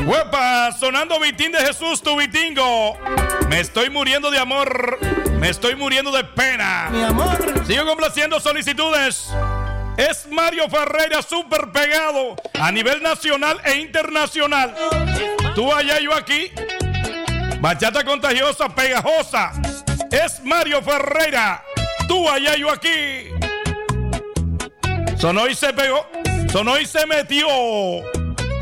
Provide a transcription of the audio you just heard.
Huepa, sonando Vitín de Jesús, tu Vitingo. Me estoy muriendo de amor, me estoy muriendo de pena. Mi amor. Sigo complaciendo solicitudes. Es Mario Ferreira, súper pegado a nivel nacional e internacional. Tú allá, yo aquí. Bachata contagiosa, pegajosa. Es Mario Ferreira. Tú allá, yo aquí. Sonó y se pegó. Sonó y se metió.